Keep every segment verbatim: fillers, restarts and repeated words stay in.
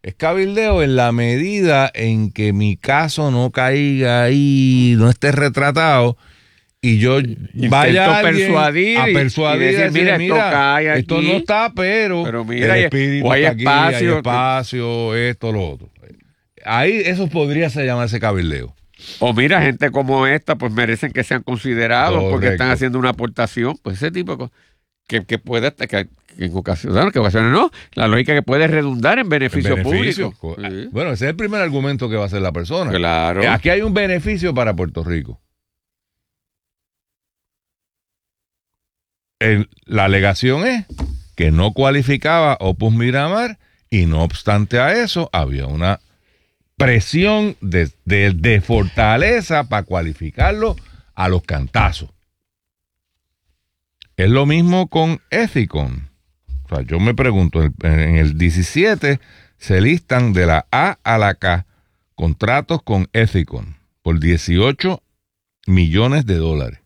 Es cabildeo en la medida en que mi caso no caiga ahí, no esté retratado, y yo vaya a persuadir a persuadir y, y decir, decir, mira, mira, esto cae aquí, esto no está, pero, pero mira, el espíritu hay está aquí, espacio, hay espacio, esto, lo otro. Ahí eso podría ser llamarse cabildeo. O mira, gente como esta, pues merecen que sean considerados. Correcto. Porque están haciendo una aportación, pues ese tipo de cosas, que, que puede, que, que en ocasiones, que ocasiones no, la lógica que puede redundar en beneficio, en beneficio público. Sí. Bueno, ese es el primer argumento que va a hacer la persona. Claro. Aquí hay un beneficio para Puerto Rico. El, la alegación es que no cualificaba Opus Miramar y no obstante a eso había una presión de, de, de fortaleza para cualificarlo a los cantazos. Es lo mismo con Ethicon. O sea, yo me pregunto, en, en el diecisiete se listan de la A a la K contratos con Ethicon por dieciocho millones de dólares.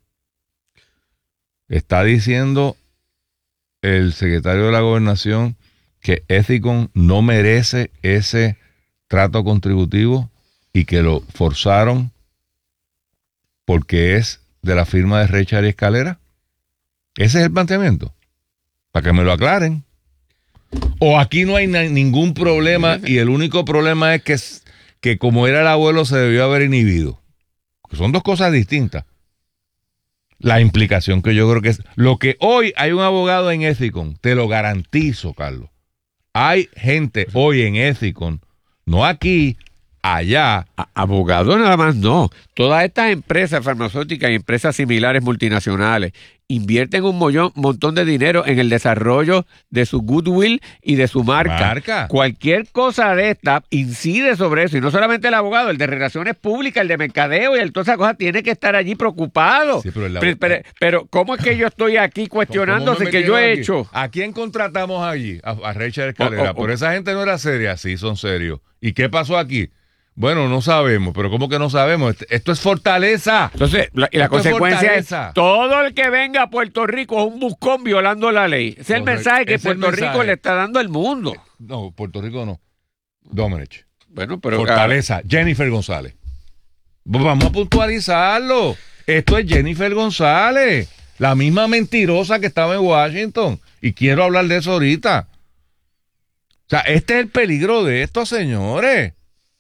Está diciendo el secretario de la Gobernación que Ethicon no merece ese trato contributivo y que lo forzaron porque es de la firma de Richard y Escalera. Ese es el planteamiento. Para que me lo aclaren. O aquí no hay na- ningún problema y el único problema es que, que como era el abuelo se debió haber inhibido. Que son dos cosas distintas. La implicación que yo creo que es... Lo que hoy hay un abogado en Ethicon, te lo garantizo, Carlos. Hay gente hoy en Ethicon, no aquí, allá. A- abogado nada más no. Todas estas empresas farmacéuticas y empresas similares multinacionales invierten un mollón, montón de dinero en el desarrollo de su goodwill y de su marca. Marca. Cualquier cosa de esta incide sobre eso. Y no solamente el abogado, el de relaciones públicas, el de mercadeo y el todas esas cosas tiene que estar allí preocupado. Sí, pero, el pero, pero, pero ¿cómo es que yo estoy aquí cuestionándose que yo he aquí? hecho? ¿A quién contratamos allí? A, a Richard Escalera. Oh, oh, oh. Pero esa gente no era seria. Sí, son serios. ¿Y qué pasó aquí? Bueno, no sabemos, pero ¿cómo que no sabemos? Esto es fortaleza. Entonces, la, y la Esto es consecuencia es, fortaleza. todo el que venga a Puerto Rico es un buscón violando la ley. Ese es el mensaje que Ese es el Puerto Rico mensaje. le está dando al mundo. No, Puerto Rico no. Domenech. Bueno, pero Fortaleza. Jennifer González. Vamos a puntualizarlo. Esto es Jennifer González, la misma mentirosa que estaba en Washington. Y quiero hablar de eso ahorita. O sea, este es el peligro de esto, señores.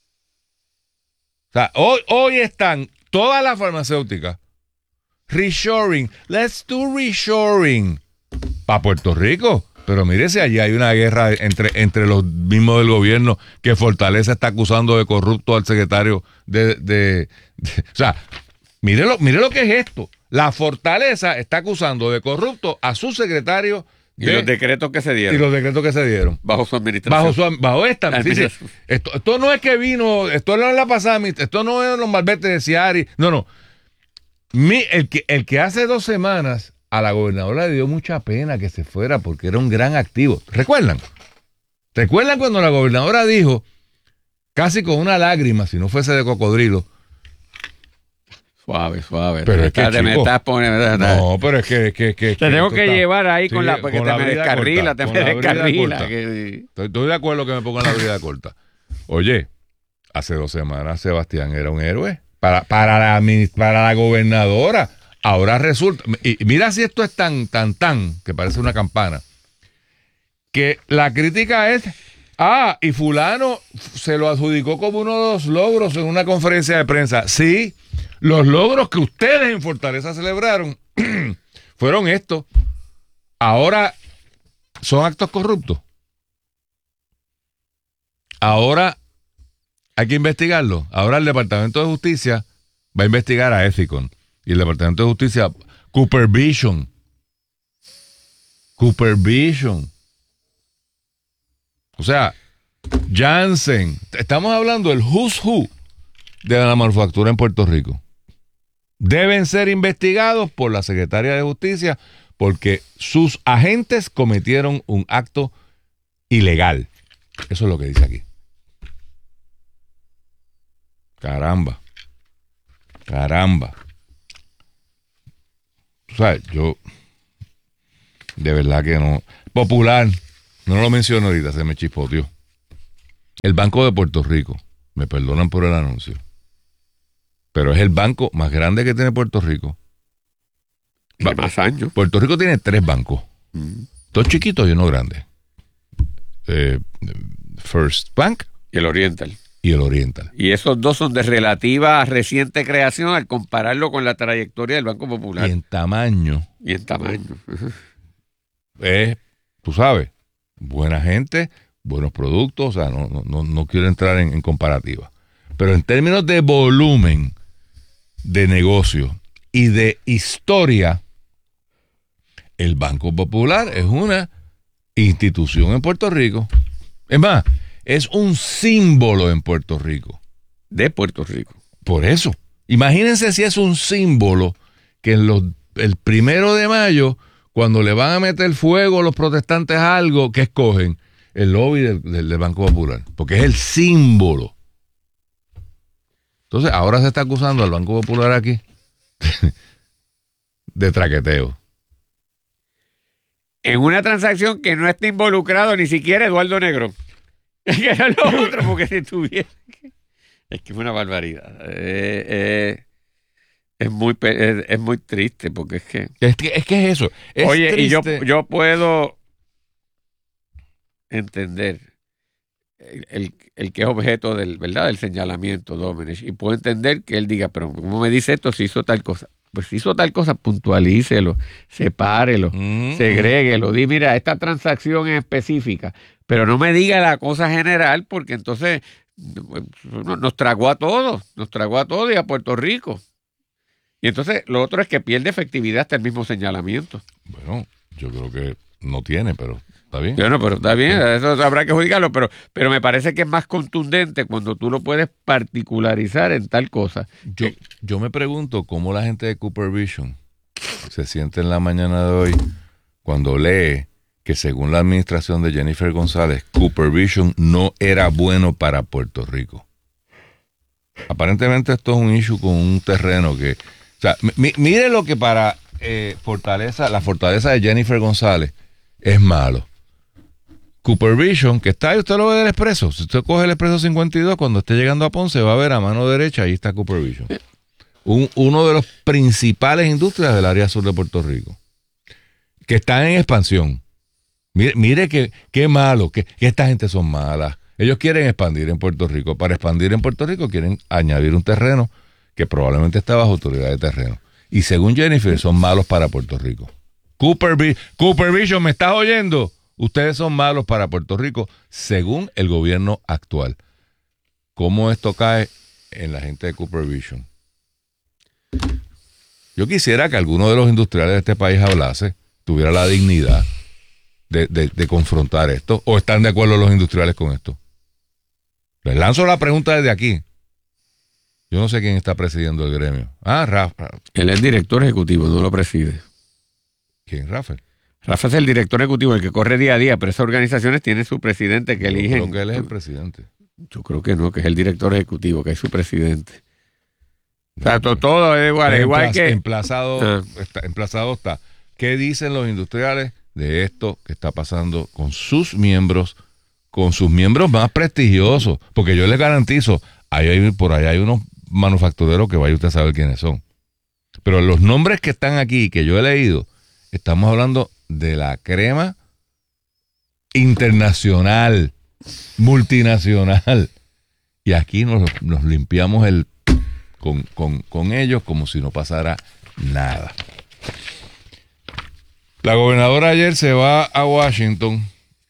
O sea, hoy, hoy están todas las farmacéuticas reshoring. Let's do reshoring para Puerto Rico. Pero mire si allí hay una guerra entre, entre los mismos del gobierno que Fortaleza está acusando de corrupto al secretario de... de, de o sea, mire lo, mire lo que es esto. La Fortaleza está acusando de corrupto a su secretario y de, los decretos que se dieron. Y los decretos que se dieron. Bajo su administración. Bajo, su, bajo esta. Sí, sí. Esto, esto no es que vino, esto no es la pasada, esto no es los malbetes de Ciari. No, no. Mi, el, que, el que hace dos semanas a la gobernadora le dio mucha pena que se fuera porque era un gran activo. ¿Recuerdan? ¿Recuerdan cuando la gobernadora dijo, casi con una lágrima, si no fuese de cocodrilo? Suave, suave. Pero es que, te chico, me estás poniendo... No, pero es que... que, que te tengo que está, llevar ahí sí, con la... Porque con te la me descarrila, corta, te me descarrila. Que... Estoy, estoy de acuerdo que me pongan la brida corta. Oye, hace dos semanas Sebastián era un héroe para, para, la, para la gobernadora. Ahora resulta... Y mira si esto es tan, tan, tan, que parece una campana, que la crítica es... Ah, y fulano se lo adjudicó como uno de los logros en una conferencia de prensa. Sí, los logros que ustedes en Fortaleza celebraron fueron estos. Ahora son actos corruptos. Ahora hay que investigarlo. Ahora el Departamento de Justicia va a investigar a Ethicon. Y el Departamento de Justicia, Coopervision. Coopervision. O sea, Janssen. Estamos hablando del who's who de la manufactura en Puerto Rico. Deben ser investigados por la Secretaría de Justicia porque sus agentes cometieron un acto ilegal. Eso es lo que dice aquí. Caramba. Caramba. O sea, yo de verdad que no. Popular. No lo menciono ahorita, se me chispoteó. El Banco de Puerto Rico, me perdonan por el anuncio, pero es el banco más grande que tiene Puerto Rico. Va más años. Puerto Rico tiene tres bancos, mm. dos chiquitos y uno grande. Eh, First Bank y el Oriental. Y el Oriental. Y esos dos son de relativa reciente creación al compararlo con la trayectoria del Banco Popular. Y en tamaño. Y en tamaño. Es, tú sabes, buena gente, buenos productos, o sea, no, no, no quiero entrar en, en comparativa. Pero en términos de volumen de negocio y de historia, el Banco Popular es una institución en Puerto Rico. Es más, es un símbolo en Puerto Rico. De Puerto Rico. Por eso. Imagínense si es un símbolo que en los, el primero de mayo, cuando le van a meter fuego a los protestantes a algo, ¿qué escogen? El lobby del, del, del Banco Popular. Porque es el símbolo. Entonces, ahora se está acusando al Banco Popular aquí de traqueteo. En una transacción que no está involucrado ni siquiera Eduardo Negrón. Que era lo otro, porque si tuviera... Es que es una barbaridad. Eh, eh, es, muy, es, es muy triste, porque es que... Es que es, que es eso. Es Oye, triste. Y yo, yo puedo entender el, el, el que es objeto del, ¿verdad? del señalamiento, Domenech, y puedo entender que él diga, pero ¿cómo me dice esto si hizo tal cosa? Pues si hizo tal cosa, puntualícelo, sepárelo, mm-hmm. segréguelo, di, mira, esta transacción es específica, pero no me diga la cosa general, porque entonces nos tragó a todos, nos tragó a todos y a Puerto Rico. Y entonces lo otro es que pierde efectividad hasta el mismo señalamiento. Bueno, yo creo que no tiene, pero está bien. Bueno, pero está bien, eso habrá que juzgarlo, pero, pero me parece que es más contundente cuando tú lo puedes particularizar en tal cosa. Yo, yo me pregunto cómo la gente de Cooper Vision se siente en la mañana de hoy cuando lee que según la administración de Jennifer González, Cooper Vision no era bueno para Puerto Rico. Aparentemente esto es un issue con un terreno que... O sea, m- mire lo que para eh, fortaleza, la fortaleza de Jennifer González es malo. Cooper Vision, que está ahí, usted lo ve del Expreso. Si usted coge el Expreso cincuenta y dos, cuando esté llegando a Ponce, va a ver a mano derecha, ahí está Cooper Vision. Un, uno de los principales industrias del área sur de Puerto Rico, que están en expansión. Mire, mire qué, qué malo, que, que esta gente son malas. Ellos quieren expandir en Puerto Rico. Para expandir en Puerto Rico quieren añadir un terreno que probablemente está bajo autoridad de terreno. Y según Jennifer, son malos para Puerto Rico. Cooper, Cooper Vision, ¿me estás oyendo? Ustedes son malos para Puerto Rico, según el gobierno actual. ¿Cómo esto cae en la gente de Cooper Vision? Yo quisiera que alguno de los industriales de este país hablase, tuviera la dignidad de, de, de confrontar esto. ¿O están de acuerdo los industriales con esto? Les lanzo la pregunta desde aquí. Yo no sé quién está presidiendo el gremio. Ah, Rafa. Él es director ejecutivo, no lo preside. ¿Quién, Rafael? Rafa es el director ejecutivo, el que corre día a día, pero esas organizaciones tienen su presidente que Yo eligen. creo que él es el presidente. Yo creo que no, que es el director ejecutivo, que es su presidente. O sea, todo, todo es igual, es igual Emplaz, que... Emplazado, ah. está, emplazado está. ¿Qué dicen los industriales de esto que está pasando con sus miembros, con sus miembros más prestigiosos? Porque yo les garantizo, ahí hay, por allá hay unos manufactureros que vaya usted a saber quiénes son. Pero los nombres que están aquí, que yo he leído, estamos hablando de la crema internacional, multinacional. Y aquí nos, nos limpiamos el con, con, con ellos como si no pasara nada. La gobernadora ayer se va a Washington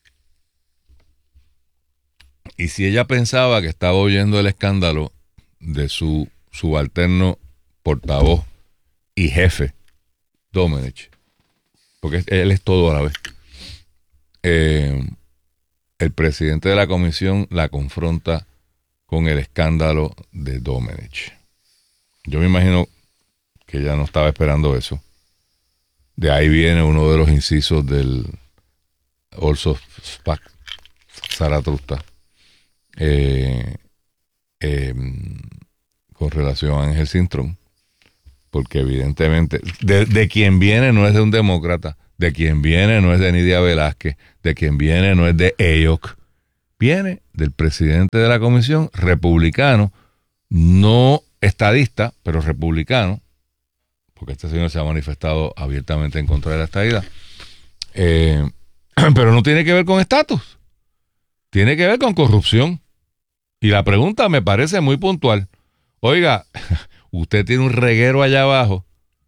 y si ella pensaba que estaba oyendo el escándalo de su subalterno portavoz y jefe, Domenech, porque él es todo a la vez, eh, el presidente de la comisión la confronta con el escándalo de Domenech. Yo me imagino que ella no estaba esperando eso. De ahí viene uno de los incisos del Also Spac Zaratrusta eh, eh, con relación a Ángel Cintrón, porque evidentemente de, de quien viene no es de un demócrata, de quien viene no es de Nidia Velázquez, de quien viene no es de Ayok, viene del presidente de la comisión, republicano, no estadista, pero republicano, porque este señor se ha manifestado abiertamente en contra de la estadidad, eh, pero no tiene que ver con estatus, tiene que ver con corrupción. Y la pregunta me parece muy puntual. Oiga, usted tiene un reguero allá abajo,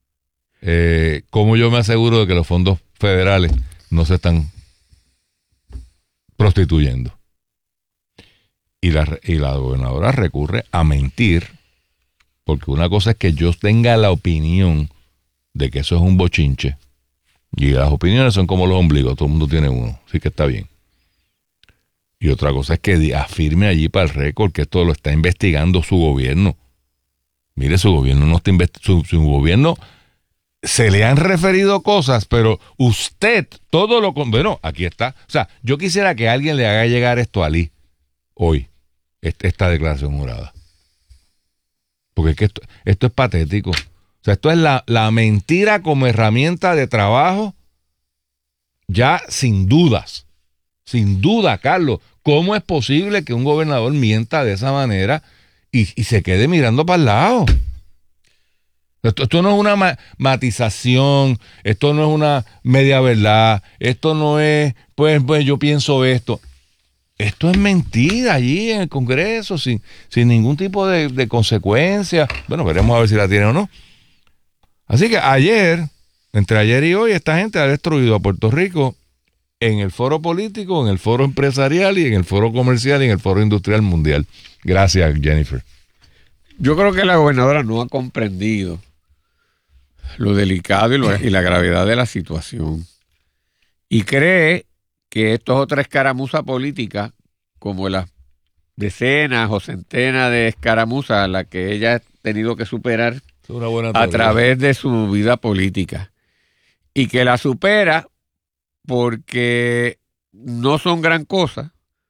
eh, ¿cómo yo me aseguro de que los fondos federales no se están prostituyendo? Y la, y la gobernadora recurre a mentir, porque una cosa es que yo tenga la opinión de que eso es un bochinche, y las opiniones son como los ombligos, todo el mundo tiene uno, así que está bien. Y otra cosa es que afirme allí para el récord que esto lo está investigando su gobierno. Mire, su gobierno no está investigando, su, su gobierno se le han referido cosas, pero usted todo lo... Bueno, aquí está. O sea, yo quisiera que alguien le haga llegar esto a Lee hoy, esta declaración jurada. Porque es que esto, esto es patético. O sea, esto es la, la mentira como herramienta de trabajo, ya sin dudas. Sin duda, Carlos. ¿Cómo es posible que un gobernador mienta de esa manera y, y se quede mirando para el lado? Esto, esto no es una ma- matización, esto no es una media verdad, esto no es, pues, pues yo pienso esto. Esto es mentira allí en el Congreso, sin, sin ningún tipo de, de consecuencia. Bueno, veremos a ver si la tiene o no. Así que ayer, entre ayer y hoy, esta gente ha destruido a Puerto Rico en el foro político, en el foro empresarial y en el foro comercial y en el foro industrial mundial. Gracias, Jennifer. Yo creo que la gobernadora no ha comprendido lo delicado y, lo, y la gravedad de la situación. Y cree que esto es otra escaramuza política, como las decenas o centenas de escaramuzas a las que ella ha tenido que superar una buena a través de su vida política. Y que la supera porque no son gran cosa,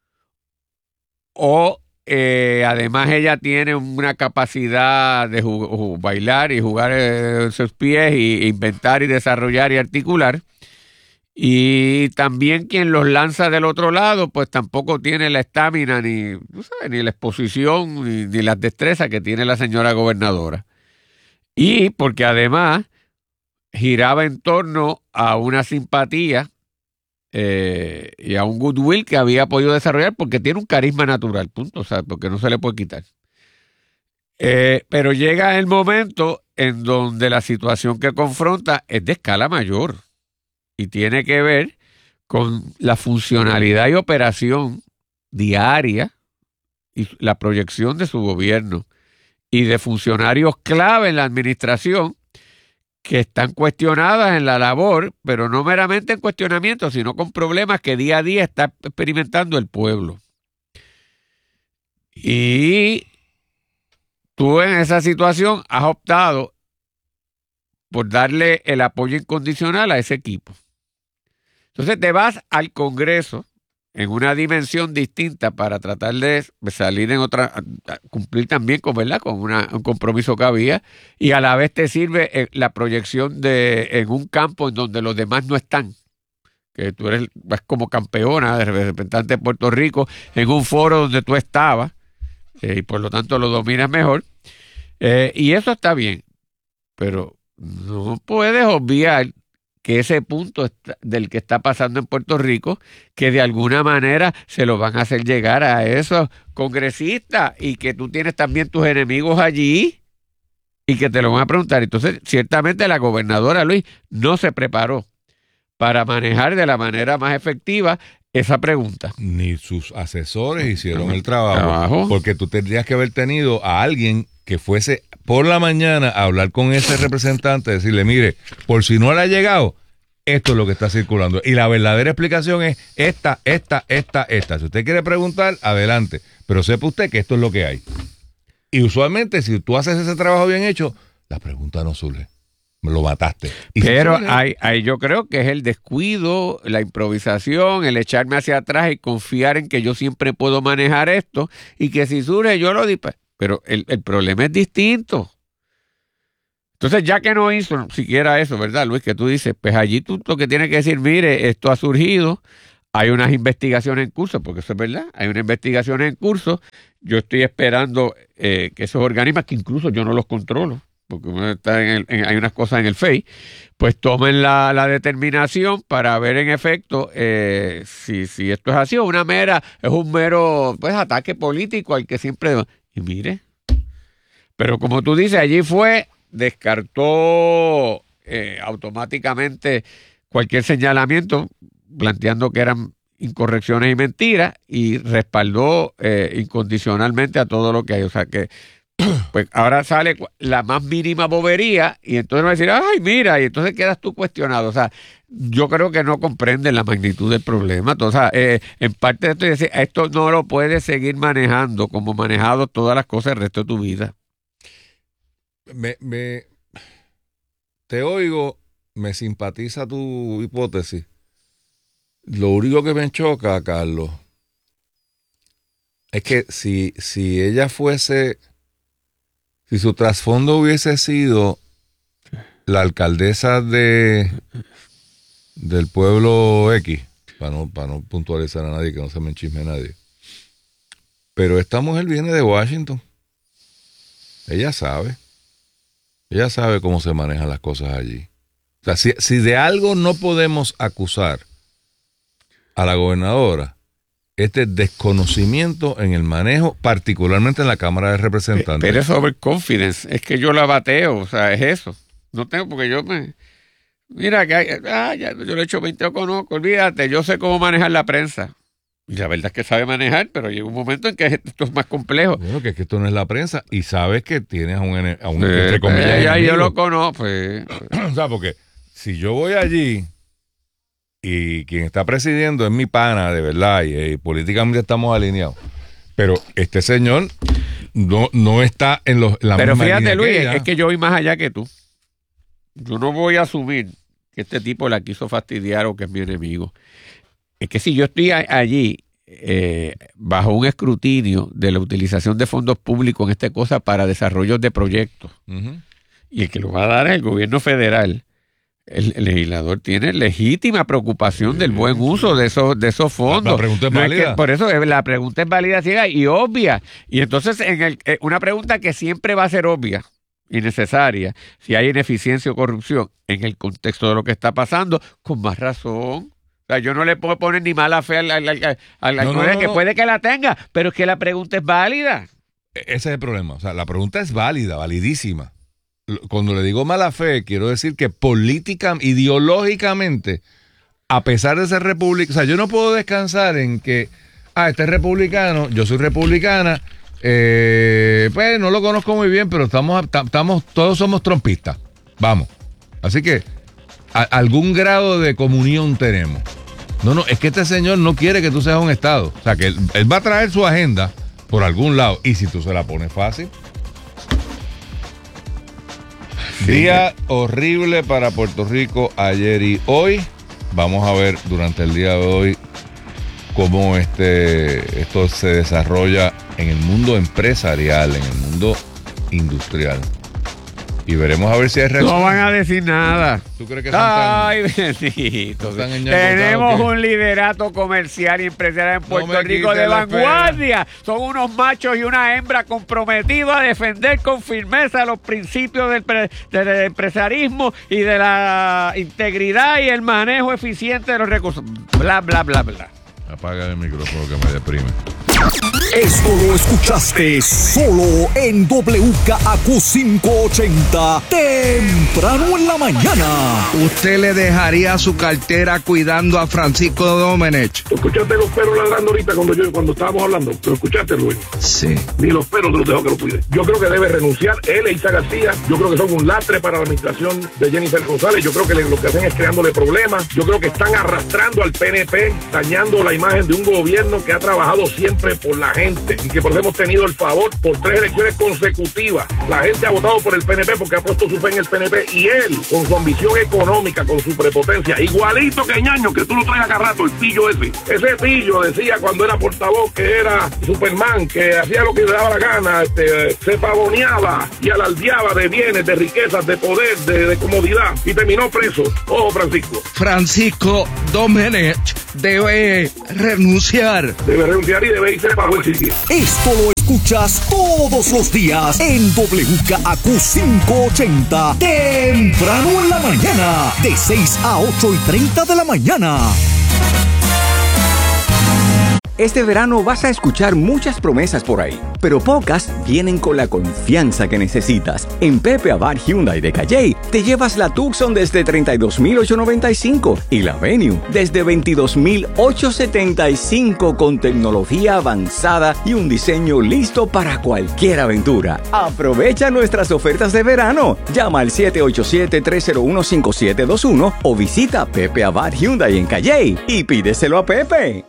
o eh, además ella tiene una capacidad de jug- jug- bailar y jugar eh, sus pies y inventar y desarrollar y articular, y también quien los lanza del otro lado pues tampoco tiene la estamina ni, ¿tú sabes?, ni la exposición ni, ni las destrezas que tiene la señora gobernadora, y porque además giraba en torno a una simpatía Eh, y a un goodwill que había podido desarrollar porque tiene un carisma natural, punto, o sea, porque no se le puede quitar. Eh, pero llega el momento en donde la situación que confronta es de escala mayor y tiene que ver con la funcionalidad y operación diaria y la proyección de su gobierno y de funcionarios clave en la administración que están cuestionadas en la labor, pero no meramente en cuestionamiento, sino con problemas que día a día está experimentando el pueblo. Y tú en esa situación has optado por darle el apoyo incondicional a ese equipo. Entonces te vas al Congreso en una dimensión distinta para tratar de salir en otra, cumplir también con, ¿verdad?, con una, un compromiso que había, y a la vez te sirve la proyección de en un campo en donde los demás no están, que tú eres vas como campeona de representante de Puerto Rico en un foro donde tú estabas, eh, y por lo tanto lo dominas mejor, eh, y eso está bien, pero no puedes obviar que ese punto está, del que está pasando en Puerto Rico, que de alguna manera se lo van a hacer llegar a esos congresistas y que tú tienes también tus enemigos allí y que te lo van a preguntar. Entonces, ciertamente la gobernadora, Luis, no se preparó para manejar de la manera más efectiva esa pregunta. Ni sus asesores hicieron el trabajo, trabajo, porque tú tendrías que haber tenido a alguien que fuese por la mañana a hablar con ese representante, decirle, mire, por si no le ha llegado, esto es lo que está circulando. Y la verdadera explicación es esta, esta, esta, esta. Si usted quiere preguntar, adelante. Pero sepa usted que esto es lo que hay. Y usualmente, si tú haces ese trabajo bien hecho, la pregunta no surge. Me lo mataste. Y pero ahí, ahí yo creo que es el descuido, la improvisación, el echarme hacia atrás y confiar en que yo siempre puedo manejar esto y que si surge yo lo digo. Pero el, el problema es distinto. Entonces, ya que no hizo siquiera eso, ¿verdad, Luis? Que tú dices, pues allí tú lo que tienes que decir, mire, esto ha surgido, hay unas investigaciones en curso, porque eso es verdad, hay unas investigaciones en curso. Yo estoy esperando eh, que esos organismos, que incluso yo no los controlo, porque uno está en el, en, hay unas cosas en el F E I, pues tomen la, la determinación para ver en efecto eh, si, si esto es así o una mera, es un mero pues ataque político al que siempre... Y mire, pero como tú dices, allí fue, descartó eh, automáticamente cualquier señalamiento, planteando que eran incorrecciones y mentiras, y respaldó eh, incondicionalmente a todo lo que hay. O sea que pues ahora sale la más mínima bobería y entonces va a decir, ay, mira, y entonces quedas tú cuestionado. O sea, yo creo que no comprenden la magnitud del problema. Entonces, eh, en parte de esto, decir, esto no lo puedes seguir manejando como manejado todas las cosas el resto de tu vida. Me, me te oigo, me simpatiza tu hipótesis. Lo único que me choca, Carlos, es que si, si ella fuese, si su trasfondo hubiese sido la alcaldesa de del pueblo X, para no, para no puntualizar a nadie, que no se me enchisme a nadie, pero esta mujer viene de Washington. Ella sabe. Ella sabe cómo se manejan las cosas allí. O sea, si, si de algo no podemos acusar a la gobernadora, este desconocimiento en el manejo, particularmente en la Cámara de Representantes. Pero es overconfidence, es que yo la bateo, o sea, es eso. No tengo, porque yo me... Mira, que hay, ah, ya, yo lo he hecho veinte, conozco, olvídate, yo sé cómo manejar la prensa. Y la verdad es que sabe manejar, pero llega un momento en que esto es más complejo. Bueno, que es que esto no es la prensa y sabes que tienes a un, a un sí, entre comillas, pues, ya enemigo. yo lo conozco. Pues. O sea, porque si yo voy allí y quien está presidiendo es mi pana, de verdad, y, y políticamente estamos alineados, pero este señor no, no está en los, la pero misma fíjate, Luis, que es que yo voy más allá que tú. Yo no voy a asumir que este tipo la quiso fastidiar o que es mi enemigo. Es que si yo estoy a, allí eh, bajo un escrutinio de la utilización de fondos públicos en esta cosa para desarrollos de proyectos, uh-huh. y el que lo va a dar es el gobierno federal, el, el legislador tiene legítima preocupación sí, del buen uso de esos, de esos fondos. La, la pregunta es no válida. Es que, por eso la pregunta es válida, ciega y obvia. Y entonces en el, eh, una pregunta que siempre va a ser obvia y necesaria, si hay ineficiencia o corrupción en el contexto de lo que está pasando, con más razón. O sea, yo no le puedo poner ni mala fe al, al, al, al no, no, no, que puede que la tenga, pero es que la pregunta es válida. Ese es el problema. O sea, la pregunta es válida, validísima. Cuando le digo mala fe, quiero decir que política, ideológicamente, a pesar de ser republicano, o sea, yo no puedo descansar en que, ah, este es republicano, yo soy republicana, eh, pues no lo conozco muy bien, pero estamos, estamos, todos somos trompistas. Vamos. Así que a, algún grado de comunión tenemos. No, no, es que este señor no quiere que tú seas un Estado. O sea, que él, él va a traer su agenda por algún lado. Y si tú se la pones fácil. Sí. Día horrible para Puerto Rico ayer y hoy. Vamos a ver durante el día de hoy cómo este, esto se desarrolla en el mundo empresarial, en el mundo industrial. Y veremos a ver si hay reacción. No van a decir nada. ¿Tú crees que son Ay, bendito. Tenemos un liderato comercial y empresarial en Puerto no Rico de vanguardia. Son unos machos y una hembra comprometidos a defender con firmeza los principios del, pre, del empresarismo y de la integridad y el manejo eficiente de los recursos. Bla, bla, bla, bla. Apaga el micrófono que me deprime. Esto lo escuchaste solo en W K A Q quinientos ochenta, temprano en la mañana. ¿Usted le dejaría su cartera cuidando a Francisco Domenech? ¿Tú escuchaste los perros ladrando ahorita cuando yo cuando estábamos hablando? ¿Lo escuchaste, Luis? Sí. Ni los perros te los dejo que lo cuide. Yo creo que debe renunciar él e Isa García. Yo creo que son un lastre para la administración de Jennifer González. Yo creo que lo que hacen es creándole problemas. Yo creo que están arrastrando al P N P, dañando la imagen de un gobierno que ha trabajado siempre por la gente y que por eso hemos tenido el favor por tres elecciones consecutivas. La gente ha votado por el P N P porque ha puesto su fe en el P N P y él, con su ambición económica, con su prepotencia, igualito que Ñaño, que tú lo traes acá rato, el pillo ese. Ese pillo decía cuando era portavoz que era Superman, que hacía lo que le daba la gana, este, se pavoneaba y alardeaba de bienes, de riquezas, de poder, de, de comodidad y terminó preso. Ojo, Francisco. Francisco Domenech debe renunciar. Debe renunciar y debe irse para buen sitio. Esto lo escuchas todos los días en W K A Q cinco ochenta. Temprano en la mañana, de seis a ocho y treinta de la mañana. Este verano vas a escuchar muchas promesas por ahí, pero pocas vienen con la confianza que necesitas. En Pepe Abad Hyundai de Calley te llevas la Tucson desde treinta y dos mil ochocientos noventa y cinco y la Venue desde veintidós mil ochocientos setenta y cinco con tecnología avanzada y un diseño listo para cualquier aventura. Aprovecha nuestras ofertas de verano. Llama al siete ocho siete, tres cero uno, cinco siete dos uno o visita Pepe Abad Hyundai en Calley y pídeselo a Pepe.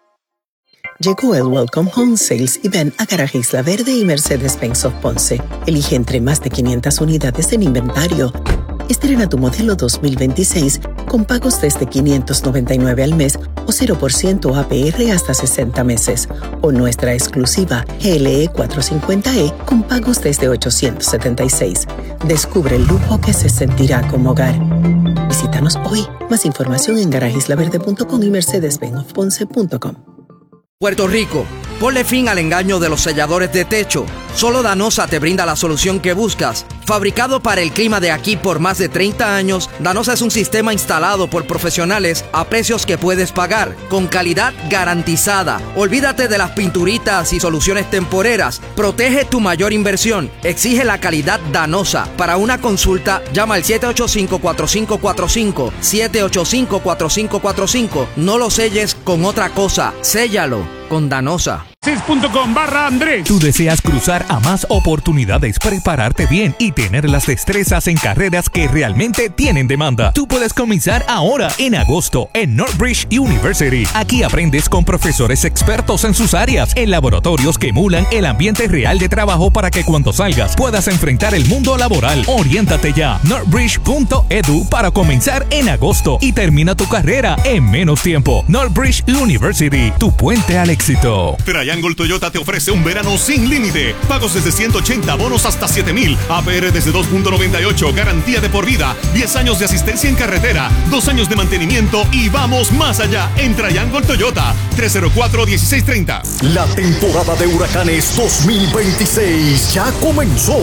Llegó el Welcome Home Sales y ven a Garaje Isla Verde y Mercedes-Benz of Ponce. Elige entre más de quinientas unidades en inventario. Estrena tu modelo dos mil veintiséis con pagos desde quinientos noventa y nueve al mes o cero por ciento A P R hasta sesenta meses. O nuestra exclusiva G L E cuatrocientos cincuenta E con pagos desde ochocientos setenta y seis. Descubre el lujo que se sentirá como hogar. Visítanos hoy. Más información en garaje isla verde punto com y mercedes benz of ponce punto com. Puerto Rico, ponle fin al engaño de los selladores de techo. Solo Danosa te brinda la solución que buscas. Fabricado para el clima de aquí por más de treinta años, Danosa es un sistema instalado por profesionales a precios que puedes pagar, con calidad garantizada. Olvídate de las pinturitas y soluciones temporeras. Protege tu mayor inversión. Exige la calidad Danosa. Para una consulta, llama al siete ocho cinco, cuatro cinco cuatro cinco, siete ocho cinco, cuatro cinco cuatro cinco. No lo selles con otra cosa. Séllalo con Danosa. punto com barra Andrés. Tú deseas cruzar a más oportunidades, prepararte bien y tener las destrezas en carreras que realmente tienen demanda. Tú puedes comenzar ahora en agosto en Northbridge University. Aquí aprendes con profesores expertos en sus áreas, en laboratorios que emulan el ambiente real de trabajo para que cuando salgas puedas enfrentar el mundo laboral. Oriéntate ya. Northbridge punto edu para comenzar en agosto y termina tu carrera en menos tiempo. Northbridge University, tu puente al éxito. Triangle Toyota te ofrece un verano sin límite. Pagos desde ciento ochenta, bonos hasta siete mil. A P R desde dos punto noventa y ocho, garantía de por vida. diez años de asistencia en carretera, dos años de mantenimiento y vamos más allá en Triangle Toyota. tres cero cuatro, dieciséis treinta. La temporada de huracanes dos mil veintiséis ya comenzó.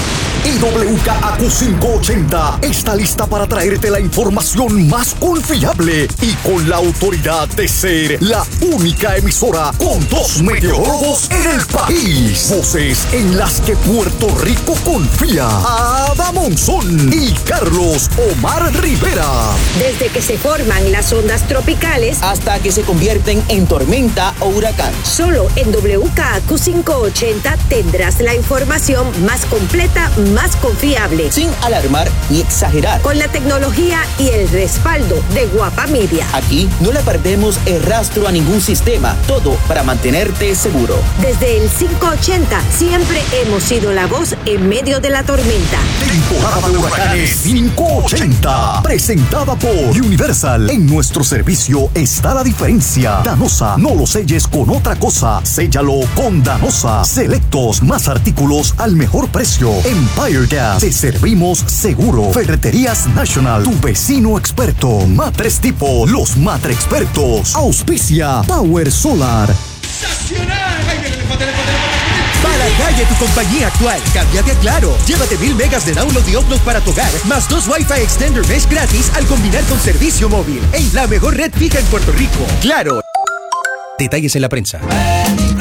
Y W K A Q cinco ochenta está lista para traerte la información más confiable y con la autoridad de ser la única emisora con dos meteorólogos en el país. Voces en las que Puerto Rico confía. Ada Monzón y Carlos Omar Rivera. Desde que se forman las ondas tropicales hasta que se convierten en tormenta o huracán. Solo en W K A Q cinco ochenta tendrás la información más completa, más confiable, sin alarmar ni exagerar, con la tecnología y el respaldo de Guapa Media. Aquí no le perdemos el rastro a ningún sistema, todo para mantenerte seguro. Desde el quinientos ochenta siempre hemos sido la voz en medio de la tormenta. Temporada de huracanes quinientos ochenta, presentada por Universal. En nuestro servicio está la diferencia. Danosa, no lo selles con otra cosa, séllalo con Danosa. Selectos, más artículos al mejor precio. Empire Gas, te servimos seguro. Ferreterías National, tu vecino experto. Matres Tipo, los Matre Expertos. Auspicia Power Solar. Para calle tu compañía actual, cámbiate a Claro. Llévate mil megas de download y upload para tu hogar, más dos Wi-Fi Extender Mesh gratis al combinar con servicio móvil. En la mejor red fija en Puerto Rico. Claro. Detalles en la prensa.